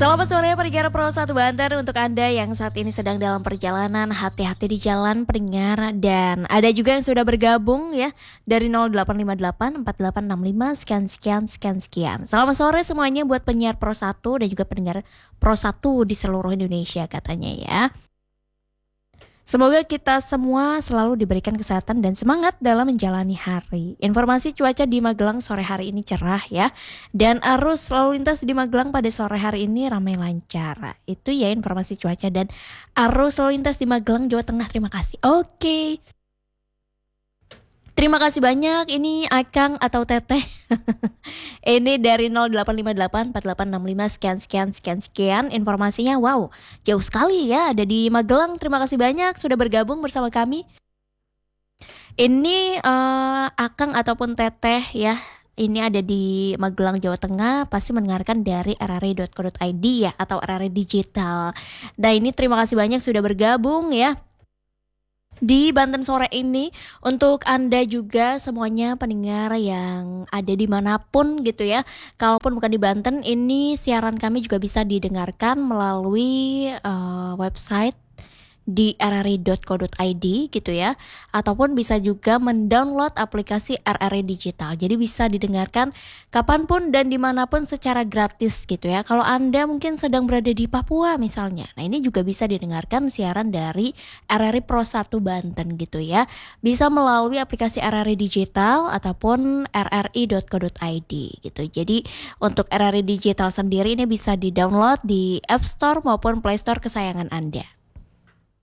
Selamat sore pendengar Pro 1 Banten. Untuk Anda yang saat ini sedang dalam perjalanan, hati-hati di jalan pendengar. Dan ada juga yang sudah bergabung ya dari 0858 4865 sekian. Selamat sore semuanya buat penyiar Pro 1 dan juga pendengar Pro 1 di seluruh Indonesia katanya ya. Semoga kita semua selalu diberikan kesehatan dan semangat dalam menjalani hari. Informasi cuaca di Magelang sore hari ini cerah ya. Dan arus lalu lintas di Magelang pada sore hari ini ramai lancar. Itu ya informasi cuaca dan arus lalu lintas di Magelang, Jawa Tengah. Terima kasih. Oke. Terima kasih banyak. Ini Akang atau Teteh. Ini dari 0858 4865 sekian. Informasinya wow, jauh sekali ya, ada di Magelang. Terima kasih banyak sudah bergabung bersama kami. Ini Akang ataupun Teteh ya. Ini ada di Magelang, Jawa Tengah, pasti mendengarkan dari rri.co.id ya, atau RRI Digital. Nah ini terima kasih banyak sudah bergabung ya di Banten sore ini. Untuk Anda juga semuanya pendengar yang ada dimanapun gitu ya, kalaupun bukan di Banten, ini siaran kami juga bisa didengarkan melalui website di rri.co.id gitu ya, ataupun bisa juga mendownload aplikasi RRI Digital, jadi bisa didengarkan kapanpun dan dimanapun secara gratis gitu ya. Kalau Anda mungkin sedang berada di Papua misalnya, nah ini juga bisa didengarkan siaran dari RRI Pro 1 Banten gitu ya, bisa melalui aplikasi RRI Digital ataupun rri.co.id gitu. Jadi untuk RRI Digital sendiri ini bisa di-download di App Store maupun Play Store kesayangan Anda.